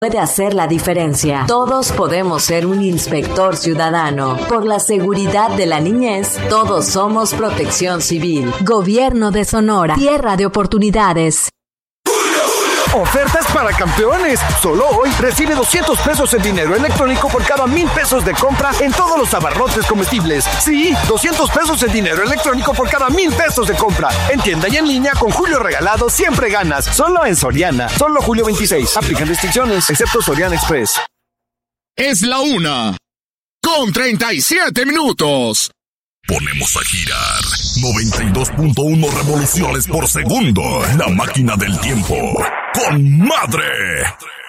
puede hacer la diferencia. Todos podemos ser un inspector ciudadano. Por la seguridad de la niñez, todos somos Protección Civil. Gobierno de Sonora. Tierra de oportunidades. Ofertas para campeones. Solo hoy recibe 200 pesos en dinero electrónico por cada 1,000 pesos de compra en todos los abarrotes comestibles. Sí, 200 pesos en dinero electrónico por cada 1,000 pesos de compra. En tienda y en línea con Julio Regalado siempre ganas. Solo en Soriana. Solo julio 26. Aplican restricciones, excepto Soriana Express. Es la 1:37. Ponemos a girar 92.1 revoluciones por segundo. La máquina del tiempo. ¡Con madre!